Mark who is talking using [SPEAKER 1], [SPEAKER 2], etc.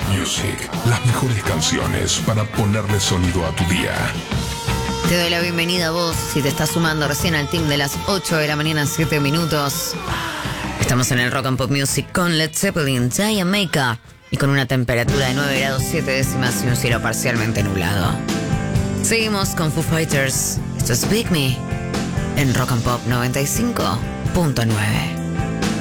[SPEAKER 1] Music, las mejores canciones para ponerle sonido a tu día.
[SPEAKER 2] Te doy la bienvenida a vos si te estás sumando recién al team de las 8 de la mañana, 7 minutos. Estamos en el Rock and Pop Music con Led Zeppelin, Jamaica, y con una temperatura de 9 grados 7 décimas y un cielo parcialmente nublado. Seguimos con Foo Fighters. Esto es Big Me en Rock and Pop 95.9.